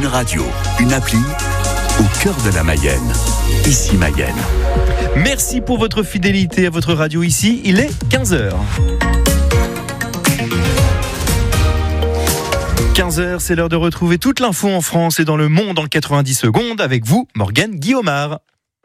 Radio, une appli au cœur de la Mayenne. Ici Mayenne. Merci pour votre fidélité à votre radio ici. Il est 15h. 15h, c'est l'heure de retrouver toute l'info en France et dans le monde en 90 secondes avec vous, Morgane Guillaumard.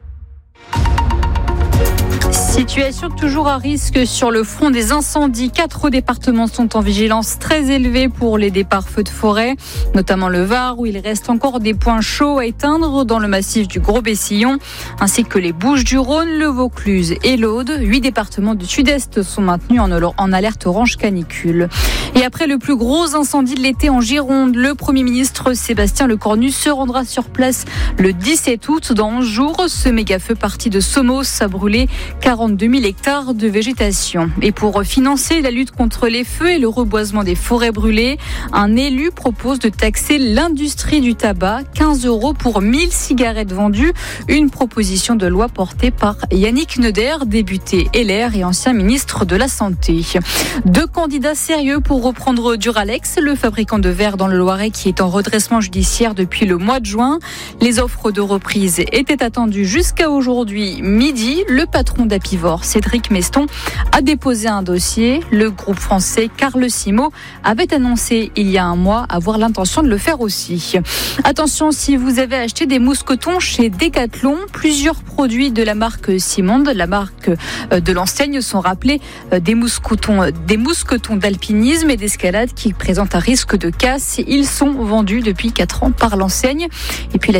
Situation toujours à risque sur le front des incendies. 4 départements sont en vigilance très élevée pour les départs feux de forêt, notamment le Var où il reste encore des points chauds à éteindre dans le massif du Gros-Bessillon, ainsi que les Bouches-du-Rhône, le Vaucluse et l'Aude. 8 départements du sud-est sont maintenus en alerte orange canicule. Et après le plus gros incendie de l'été en Gironde, le Premier ministre Sébastien Lecornu se rendra sur place le 17 août dans 11 jours. Ce méga-feu parti de Somos a brûlé 42 000 hectares de végétation. Et pour financer la lutte contre les feux et le reboisement des forêts brûlées, un élu propose de taxer l'industrie du tabac, 15 € pour 1000 cigarettes vendues. Une proposition de loi portée par Yannick Neuder, député LR et ancien ministre de la Santé. 2 candidats sérieux pour reprendre Duralex, le fabricant de verre dans le Loiret qui est en redressement judiciaire depuis le mois de juin. Les offres de reprise étaient attendues jusqu'à aujourd'hui midi. Le patron d'Apivor, Cédric Meston, a déposé un dossier. Le groupe français Carlesimo avait annoncé il y a un mois avoir l'intention de le faire aussi. Attention, si vous avez acheté des mousquetons chez Decathlon, plusieurs produits de la marque Simonde, la marque de l'enseigne, sont rappelés des mousquetons d'alpinisme et d'escalade qui présentent un risque de casse. Ils sont vendus depuis 4 ans par l'enseigne. Et puis la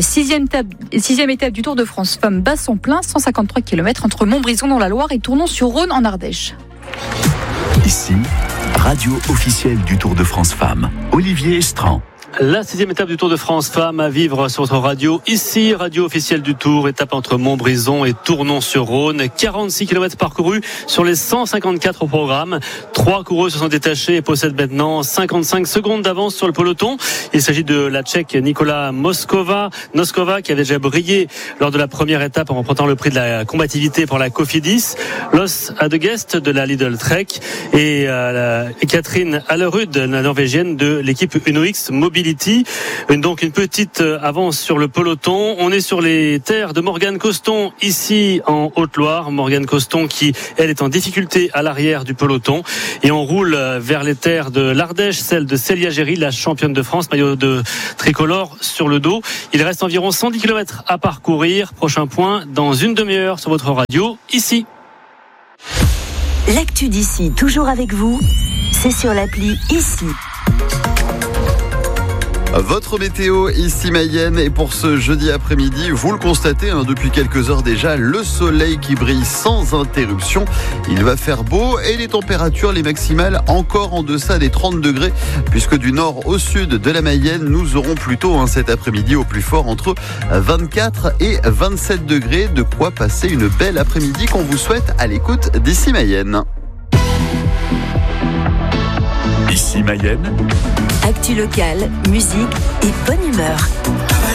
6e étape du Tour de France Femmes bat son plein, 153 km entre Montbrison dans la Loire et Tournon-sur-Rhône en Ardèche. Ici, radio officielle du Tour de France Femmes. Olivier Estran. La 6e étape du Tour de France Femmes à vivre sur votre radio. Ici, radio officielle du Tour, étape entre Montbrison et Tournon-sur-Rhône. 46 km parcourus sur les 154 au programme. 3 coureuses se sont détachées et possèdent maintenant 55 secondes d'avance sur le peloton. Il s'agit de la Tchèque Nikola Noskova qui avait déjà brillé lors de la première étape en remportant le prix de la combativité pour la Cofidis. Los Adegest de la Lidl Trek et Catherine Allerud, la norvégienne de l'équipe UnoX Mobility. Donc une petite avance sur le peloton. On est sur les terres de Morgane Coston ici en Haute-Loire. Morgane Coston qui, elle, est en difficulté à l'arrière du peloton. Et on roule vers les terres de l'Ardèche, celle de Célia Géry, la championne de France, maillot de tricolore sur le dos. Il reste environ 110 km à parcourir. Prochain point dans une demi-heure sur votre radio, ici. L'actu d'ici, toujours avec vous, c'est sur l'appli Ici. Votre météo ici Mayenne et pour ce jeudi après-midi, vous le constatez depuis quelques heures déjà, le soleil qui brille sans interruption. Il va faire beau et les températures, les maximales, encore en deçà des 30 degrés puisque du nord au sud de la Mayenne, nous aurons plutôt cet après-midi au plus fort entre 24 et 27 degrés. De quoi passer une belle après-midi qu'on vous souhaite à l'écoute d'ici Mayenne. Ici Mayenne. Actu locale, musique et bonne humeur.